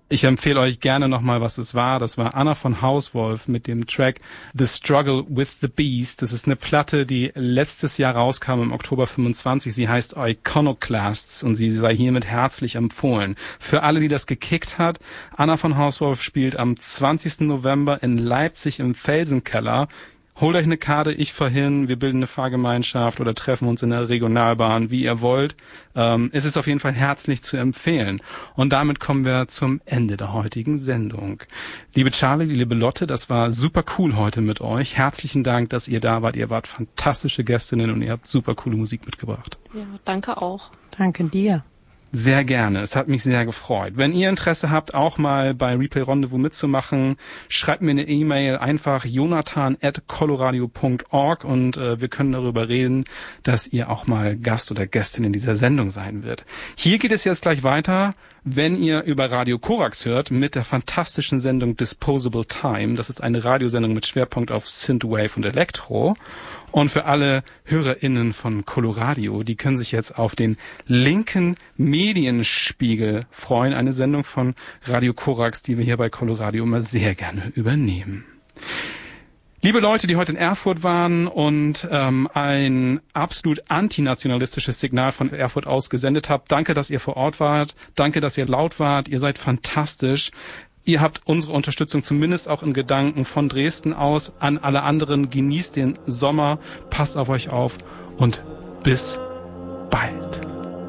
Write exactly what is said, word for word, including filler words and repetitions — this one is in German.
Ich empfehle euch gerne nochmal, was es war. Das war Anna von Hauswolf mit dem Track The Struggle with the Beast. Das ist eine Platte, die letztes Jahr rauskam im Oktober fünfundzwanzig. Sie heißt Iconoclasts und sie sei hiermit herzlich empfohlen. Für alle, die das gekickt hat, Anna von Hauswolf spielt am zwanzigsten November in Leipzig im Felsenkeller. Holt euch eine Karte, ich fahr hin, wir bilden eine Fahrgemeinschaft oder treffen uns in der Regionalbahn, wie ihr wollt. Ähm, es ist auf jeden Fall herzlich zu empfehlen. Und damit kommen wir zum Ende der heutigen Sendung. Liebe Charlie, liebe Lotte, das war super cool heute mit euch. Herzlichen Dank, dass ihr da wart. Ihr wart fantastische Gästinnen und ihr habt super coole Musik mitgebracht. Ja, danke auch. Danke dir. Sehr gerne. Es hat mich sehr gefreut. Wenn ihr Interesse habt, auch mal bei Replay Rendezvous mitzumachen, schreibt mir eine E-Mail, einfach jonathan at coloradio punkt org und äh, wir können darüber reden, dass ihr auch mal Gast oder Gästin in dieser Sendung sein wird. Hier geht es jetzt gleich weiter, wenn ihr über Radio Korax hört, mit der fantastischen Sendung Disposable Time. Das ist eine Radiosendung mit Schwerpunkt auf Synthwave und Elektro. Und für alle HörerInnen von Coloradio, die können sich jetzt auf den linken Medienspiegel freuen. Eine Sendung von Radio Korax, die wir hier bei Coloradio immer sehr gerne übernehmen. Liebe Leute, die heute in Erfurt waren und ähm, ein absolut antinationalistisches Signal von Erfurt aus gesendet habt, danke, dass ihr vor Ort wart. Danke, dass ihr laut wart. Ihr seid fantastisch. Ihr habt unsere Unterstützung zumindest auch in Gedanken von Dresden aus. An alle anderen, genießt den Sommer, passt auf euch auf und bis bald.